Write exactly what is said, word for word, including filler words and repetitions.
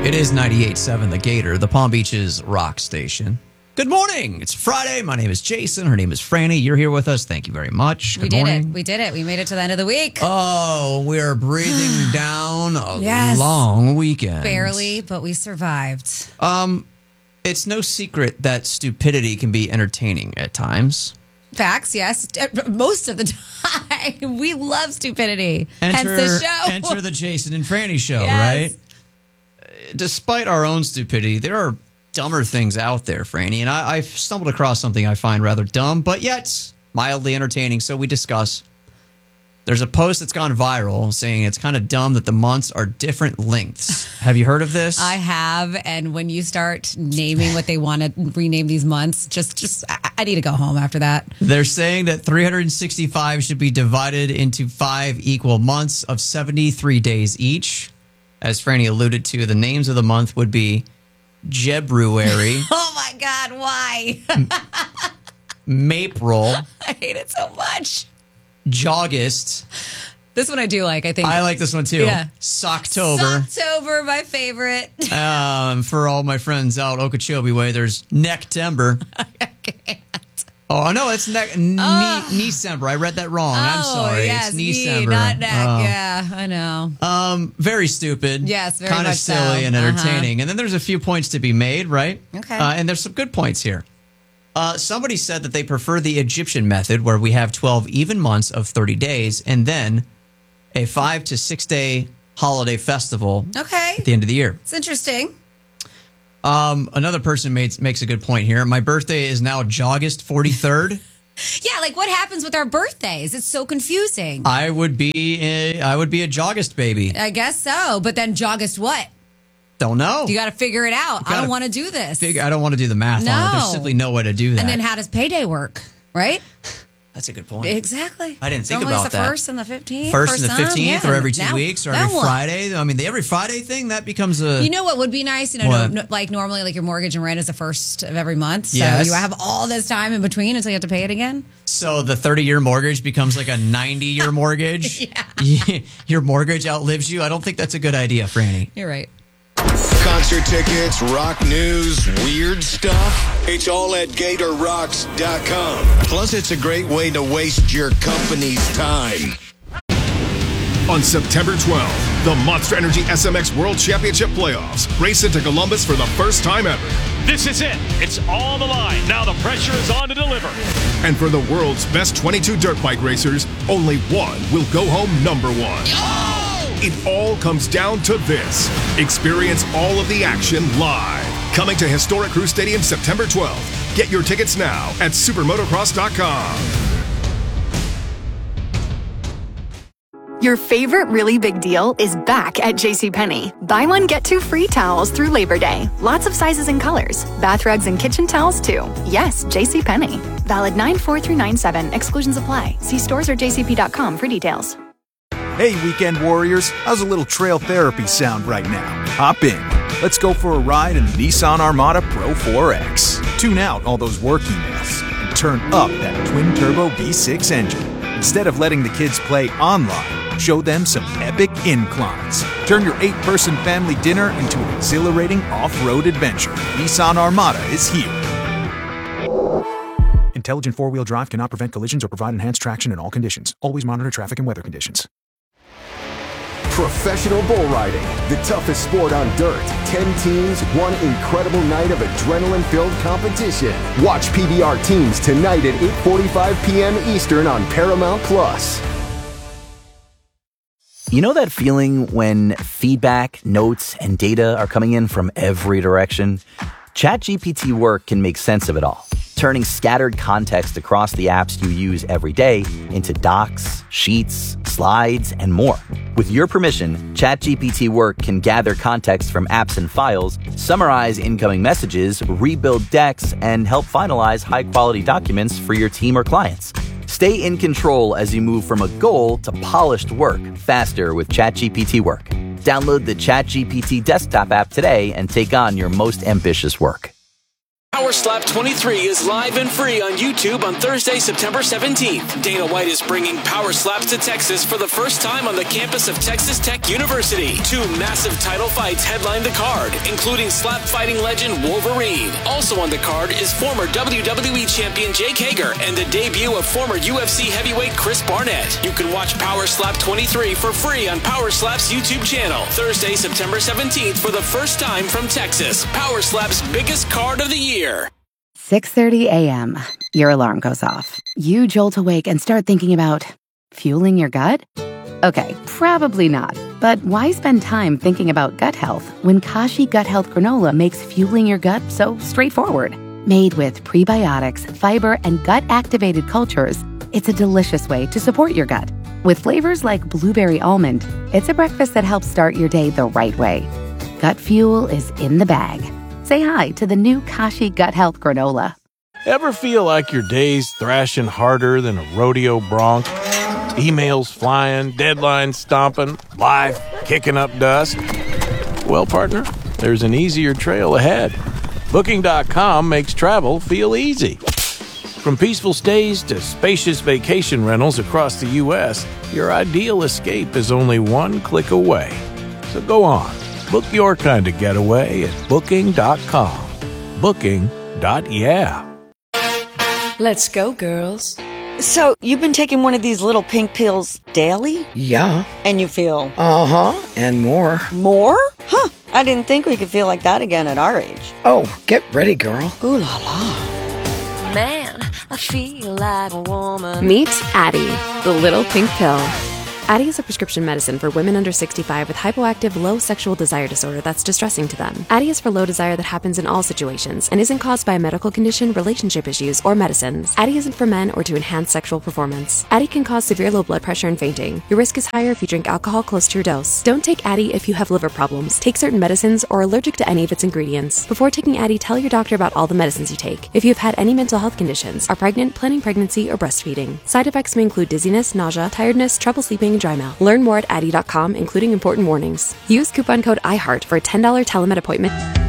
It is ninety-eight point seven The Gator, the Palm Beach's rock station. Good morning. It's Friday. My name is Jason. Her name is Franny. You're here with us. Thank you very much. Good we did morning. it. We did it. We made it to the end of the week. Oh, we're breathing down a Yes. long weekend. Barely, but we survived. Um, it's no secret that stupidity can be entertaining at times. Facts, yes. Most of the time. We love stupidity. Enter, Hence the show. enter the Jason and Franny show, Yes. right? Despite our own stupidity, there are dumber things out there, Franny, and I, I've stumbled across something I find rather dumb, but yet mildly entertaining, so we discuss. There's a post that's gone viral saying it's kind of dumb that the months are different lengths. Have you heard of this? I have, and when you start naming what they want to rename these months, just, just I, I need to go home after that. They're saying that three hundred sixty-five should be divided into five equal months of seventy-three days each. As Franny alluded to, the names of the month would be Jebruary. Oh my God, why? Mapril. I hate it so much. Jogist. This one I do like, I think. I like this one too. Yeah. Socktober. Socktober, my favorite. Um, for all my friends out Okeechobee way, there's Necktember. I can't. Oh, no, it's ne- Oh. knee December. I read that wrong. I'm Oh, sorry. yes, it's knee, December. not neck. Oh. Yeah, I know. Um, very stupid. Yes, very Kind of much so. silly and Uh-huh. entertaining. And then there's a few points to be made, right? Okay. Uh, and there's some good points here. Uh, somebody said that they prefer the Egyptian method where we have twelve even months of thirty days and then a five to six day holiday festival Okay. at the end of the year. It's interesting. Um, another person makes makes a good point here. My birthday is now August forty-third. Yeah, like what happens with our birthdays? It's so confusing. I would be a, I would be a August baby. I guess so. But then August what? Don't know. You got to figure it out. I gotta don't want to do this. Figure, I don't want to do the math on it. There's No. simply no way to do that. And then how does payday work? Right? That's a good point. Exactly. I didn't think Normally about it's the that. first and the fifteenth. First for and the some, fifteenth, yeah. or every two That- weeks, or that every one. Friday. I mean, the every Friday thing that becomes a. You know what would be nice? You know, What? no, no, like normally, like your mortgage and rent is the first of every month. So Yes. you have all this time in between until you have to pay it again. So the thirty-year mortgage becomes like a ninety-year mortgage. Yeah. Your mortgage outlives you. I don't think that's a good idea, Franny. You're right. Concert tickets, rock news, weird stuff. It's all at gator rocks dot com. Plus, it's a great way to waste your company's time. On September twelfth, the Monster Energy S M X World Championship Playoffs race into Columbus for the first time ever. This is it. It's on the line. Now the pressure is on to deliver. And for the world's best twenty-two dirt bike racers, only one will go home number one. It all comes down to this. Experience all of the action live. Coming to historic Crew Stadium September twelfth. Get your tickets now at supermotocross dot com. Your favorite really big deal is back at JCPenney. Buy one, get two free towels through Labor Day. Lots of sizes and colors. Bath rugs and kitchen towels too. Yes, JCPenney. Valid nine four through nine seven. Exclusions apply. See stores or j c p dot com for details. Hey, weekend warriors, how's a little trail therapy sound right now? Hop in. Let's go for a ride in the Nissan Armada Pro four X. Tune out all those work emails and turn up that twin-turbo V six engine. Instead of letting the kids play online, show them some epic inclines. Turn your eight-person family dinner into an exhilarating off-road adventure. Nissan Armada is here. Intelligent four-wheel drive cannot prevent collisions or provide enhanced traction in all conditions. Always monitor traffic and weather conditions. Professional bull riding, the toughest sport on dirt. Ten teams, one incredible night of adrenaline-filled competition. Watch P B R Teams tonight at eight forty-five p.m. Eastern on Paramount Plus. You know that feeling when feedback, notes, and data are coming in from every direction? ChatGPT Work can make sense of it all, turning scattered context across the apps you use every day into docs, sheets, slides, and more. With your permission, ChatGPT Work can gather context from apps and files, summarize incoming messages, rebuild decks, and help finalize high-quality documents for your team or clients. Stay in control as you move from a goal to polished work faster with ChatGPT Work. Download the ChatGPT desktop app today and take on your most ambitious work. Power Slap twenty-three is live and free on YouTube on Thursday, September seventeenth. Dana White is bringing Power Slaps to Texas for the first time on the campus of Texas Tech University. Two massive title fights headline the card, including slap fighting legend Wolverine. Also on the card is former W W E champion Jake Hager and the debut of former U F C heavyweight Chris Barnett. You can watch Power Slap twenty-three for free on Power Slap's YouTube channel. Thursday, September seventeenth for the first time from Texas. Power Slap's biggest card of the year. six thirty a.m. Your alarm goes off. You jolt awake and start thinking about fueling your gut? Okay, probably not. But why spend time thinking about gut health when Kashi Gut Health Granola makes fueling your gut so straightforward? Made with prebiotics, fiber, and gut-activated cultures, it's a delicious way to support your gut. With flavors like blueberry almond, it's a breakfast that helps start your day the right way. Gut fuel is in the bag. Say hi to the new Kashi Gut Health Granola. Ever feel like your day's thrashing harder than a rodeo bronc? Emails flying, deadlines stomping, life kicking up dust? Well, partner, there's an easier trail ahead. Booking dot com makes travel feel easy. From peaceful stays to spacious vacation rentals across the U S, your ideal escape is only one click away. So go on. Book your kind of getaway at Booking dot com. Booking. Yeah. Let's go, girls. So, you've been taking one of these little pink pills daily? Yeah. And you feel? Uh-huh, and more. More? Huh, I didn't think we could feel like that again at our age. Oh, get ready, girl. Ooh la la. Man, I feel like a woman. Meet Addie, the little pink pill. Addie is a prescription medicine for women under sixty-five with hypoactive low sexual desire disorder that's distressing to them. Addie is for low desire that happens in all situations and isn't caused by a medical condition, relationship issues, or medicines. Addie isn't for men or to enhance sexual performance. Addie can cause severe low blood pressure and fainting. Your risk is higher if you drink alcohol close to your dose. Don't take Addie if you have liver problems, take certain medicines, or are allergic to any of its ingredients. Before taking Addie, tell your doctor about all the medicines you take. If you have had any mental health conditions, are pregnant, planning pregnancy, or breastfeeding. Side effects may include dizziness, nausea, tiredness, trouble sleeping, and dry mouth. Learn more at Addie dot com, including important warnings. Use coupon code I heart for a ten dollars telemed appointment.